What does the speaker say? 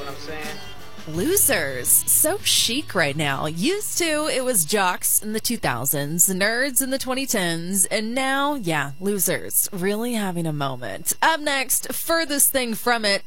I'm saying? Losers. So chic right now. Used to, it was jocks in the 2000s, nerds in the 2010s, and now, losers. Really having a moment. Up next, furthest thing from it.